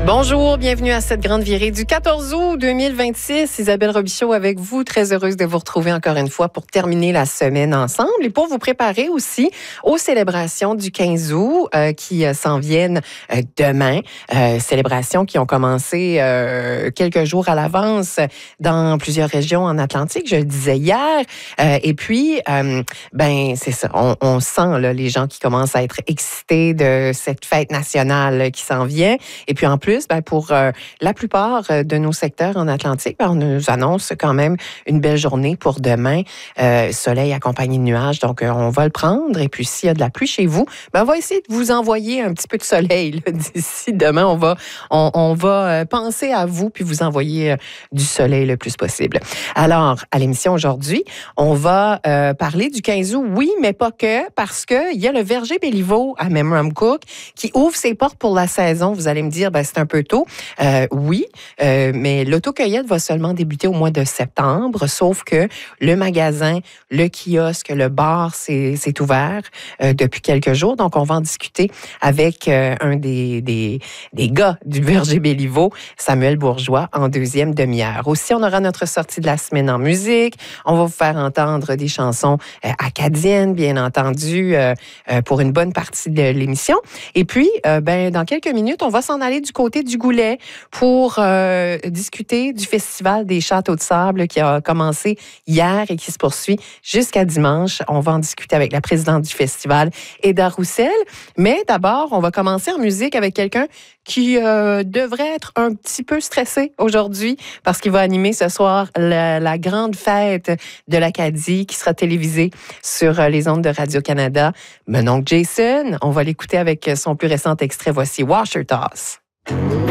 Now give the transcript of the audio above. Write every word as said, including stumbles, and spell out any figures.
Bonjour, bienvenue à cette grande virée du quatorze août deux mille vingt-six. Isabelle Robichaud avec vous, très heureuse de vous retrouver encore une fois pour terminer la semaine ensemble et pour vous préparer aussi aux célébrations du quinze août euh, qui euh, s'en viennent euh, demain. Euh, célébrations qui ont commencé euh, quelques jours à l'avance dans plusieurs régions en Atlantique, je le disais hier. Euh, et puis, euh, ben c'est ça, on, on sent là, les gens qui commencent à être excités de cette fête nationale qui s'en vient. Et puis en plus, ben pour euh, la plupart de nos secteurs en Atlantique, ben on nous annonce quand même une belle journée pour demain. Euh, soleil accompagné de nuages, donc euh, on va le prendre. Et puis s'il y a de la pluie chez vous, ben on va essayer de vous envoyer un petit peu de soleil là, d'ici demain. On va, on, on va penser à vous puis vous envoyer euh, du soleil le plus possible. Alors, à l'émission aujourd'hui, on va euh, parler du quinze août, oui, mais pas que, parce qu'il y a le verger Béliveau à Memramcook qui ouvre ses portes pour la saison. Vous allez me dire, ben, c'est un peu tôt. Euh, oui, euh, mais l'autocueillette va seulement débuter au mois de septembre, sauf que le magasin, le kiosque, le bar, c'est, c'est ouvert euh, depuis quelques jours. Donc, on va en discuter avec euh, un des, des, des gars du verger Béliveau, Samuel Bourgeois, en deuxième demi-heure. Aussi, on aura notre sortie de la semaine en musique. On va vous faire entendre des chansons euh, acadiennes, bien entendu, euh, euh, pour une bonne partie de l'émission. Et puis, euh, ben, dans quelques minutes, on va s'en aller du côté du Goulet pour euh, discuter du Festival des Châteaux de Sable qui a commencé hier et qui se poursuit jusqu'à dimanche. On va en discuter avec la présidente du festival, Eda Roussel. Mais d'abord, on va commencer en musique avec quelqu'un qui euh, devrait être un petit peu stressé aujourd'hui parce qu'il va animer ce soir la, la grande fête de l'Acadie qui sera télévisée sur les ondes de Radio-Canada. Mon oncle Jason, on va l'écouter avec son plus récent extrait. Voici Washer Toss.